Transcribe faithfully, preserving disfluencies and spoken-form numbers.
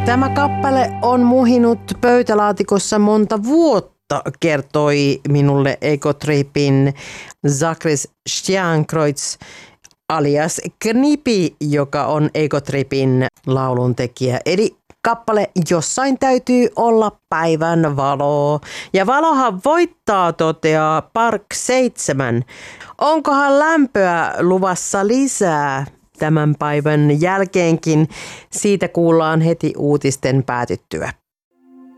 Tämä kappale on muhinut pöytälaatikossa monta vuotta, kertoi minulle Egotripin Zachris Stjernkreutz alias Knipi, joka on Egotripin lauluntekijä. Eli kappale Jossain täytyy olla päivän valo. Ja valohan voittaa, toteaa Park seitsemän. Onkohan lämpöä luvassa lisää tämän päivän jälkeenkin? Siitä kuullaan heti uutisten päätyttyä.